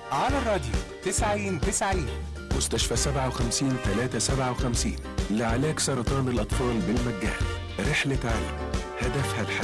على الراديو 90 مستشفى 57 357 لعلاج سرطان الأطفال بالمجان. رحلة علم هدفها الحياة.